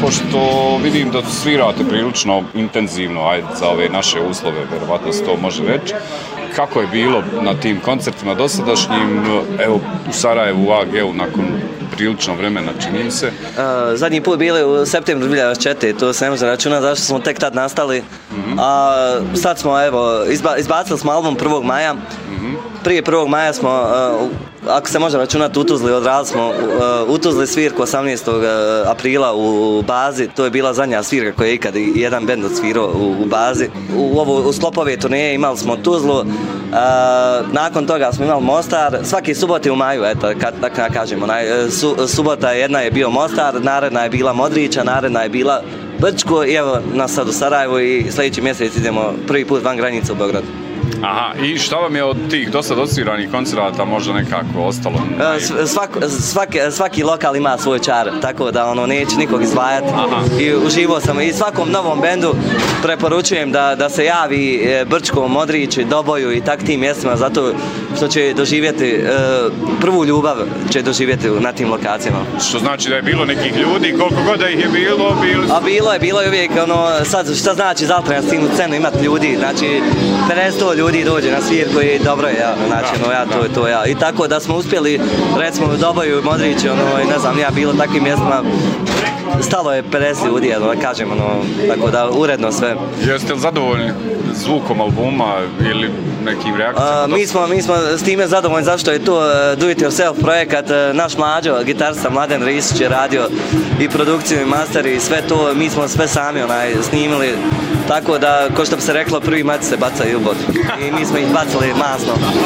pošto vidim da svirate prilično intenzivno, ajde, za ove naše uslove, verovatno se to može reći. Kako je bilo na tim koncertima dosadašnjim, evo, u Sarajevu, u AG-u, nakon prilično vremena, čini se? Zadnji put bili u septembru 2004. To se ne može računati, zašto smo tek tad nastali. A sad smo, evo, izbacili smo album 1. maja. Prije 1. maja smo, ako se može računati, u Tuzli, odradili smo u Tuzli svirku 18. aprila u bazi. To je bila zadnja svirka koja je ikad jedan bend odsvirao u bazi. U sklopove turneje imali smo Tuzlu, nakon toga smo imali Mostar, svaki subote u maju, eto, tako da kažemo. Subota jedna je bio Mostar, naredna je bila Modrića, naredna je bila Brčko i evo nas sad u Sarajevu i sljedeći mjesec idemo prvi put van granica u Beogradu. Aha, i šta vam je od tih dosad odsviranih koncerata možda nekako ostalo? Svaki lokal ima svoj čar, tako da neće nikog izdvajati. I uživao sam i svakom novom bendu preporučujem da se javi Brčko, Modrić, Doboju i tak tim mjestima, zato što će doživjeti prvu ljubav će doživjeti na tim lokacijama. Što znači da je bilo nekih ljudi, koliko god da ih je bilo? Bilo je uvijek, sad šta znači za alternativnu scenu imati ljudi, znači 500 ljudi dođe na svirku i dobro je, znači to ja. I tako da smo uspjeli, recimo u Doboju i Modriću, ne znam, ja bilo takvim mjestima, stalo je 50 ljudi, da kažem, tako da uredno sve. Jeste li zadovoljni zvukom albuma ili nekim reakcijama? Mi smo s time zadovoljni zašto je to do it yourself projekat. Naš mlađo, gitarista Mladen Risić je radio i produkciju i master i sve to, mi smo sve sami snimili. Tako da, ko što bi se reklo, prvi mač se baca i u bod. I mi smo ih bacili masno.